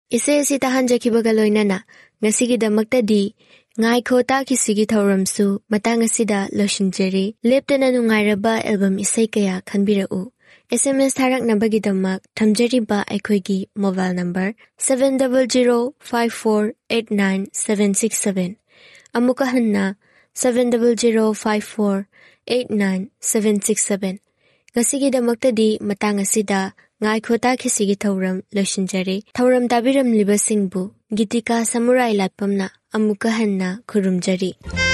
Isay asi tahanjakibaga loinana ngasigidamaktadi ngaikho takisigi thauramsu matang asida loshinjari leptana nungairaba album isay kaya khanbirau. SMS tharaknabagidamak thamjariba aikhoigi mobile number 7005489767 amuka hanna 7005489767 ngasigidamaktadi matang asida ngaikho takisigi thauram loshinjari thauram tabiram libasingbu Gitika Samurai Latpamna amuka hanna khurumjari.